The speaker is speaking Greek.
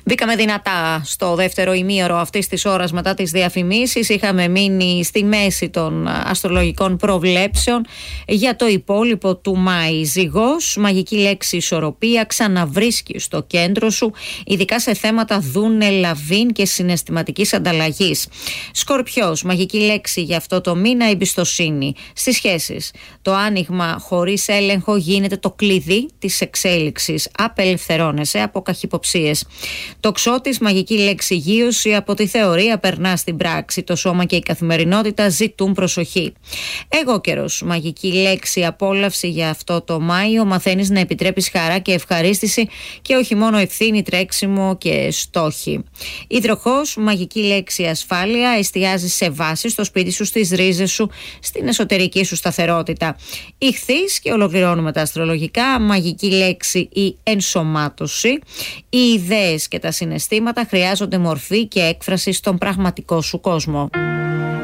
Μπήκαμε δυνατά στο δεύτερο ημίωρο αυτής της ώρας μετά τις διαφημίσεις. Είχαμε μείνει στη μέση των αστρολογικών προβλέψεων για το υπόλοιπο του Μάη. Ζυγός, μαγική λέξη ισορροπία, ξαναβρίσκει στο κέντρο σου, ειδικά σε θέματα δούνε, λαβήν και συναισθηματικής ανταλλαγής. Σκορπιός, μαγική λέξη για αυτό το μήνα, εμπιστοσύνη. Στις σχέσεις, το άνοιγμα χωρίς έλεγχο γίνεται το κλειδί της εξέλιξης. Απελευθερώνεσαι από καχυποψίες. Τοξότης, μαγική λέξη γείωση, από τη θεωρία περνά στην πράξη. Το σώμα και η καθημερινότητα ζητούν προσοχή. Αιγόκερος, μαγική λέξη απόλαυση για αυτό το Μάιο. Μαθαίνεις να επιτρέπεις χαρά και ευχαρίστηση και όχι μόνο ευθύνη, τρέξιμο και στόχοι. Υδροχός, μαγική λέξη ασφάλεια. Εστιάζεις σε βάση στο σπίτι σου, στις ρίζες σου, στην εσωτερική σου σταθερότητα. Ιχθύς, και ολοκληρώνουμε τα αστρολογικά, μαγική λέξη η ενσωμάτωση. Οι ιδέες και τα συναισθήματα χρειάζονται μορφή και έκφραση στον πραγματικό σου κόσμο.